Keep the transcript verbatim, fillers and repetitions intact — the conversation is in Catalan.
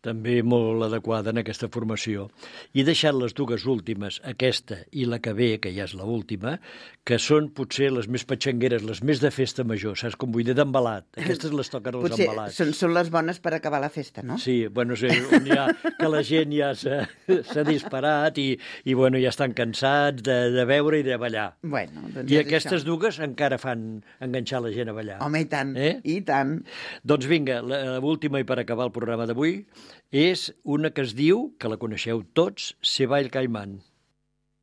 també molt adequada en aquesta formació. I he deixat les dues últimes, aquesta i la que ve, que ja és l'última, que són potser les més patxangueres, les més de festa major, saps com vull dir, d'embalat. Aquestes les toquen els potser embalats. Són, són les bones per acabar la festa, no? Sí, bueno, sí, on hi ha, que la gent ja s'ha disparat i, i bueno, ja estan cansats de, de veure i de ballar. Bueno, doncs I és aquestes això. dues encara fan enganxar la gent a ballar. Home, i tant, eh? i tant. Doncs vinga, l'última i per acabar el programa d'avui és una que es diu, que la coneixeu tots, Se va el caimán.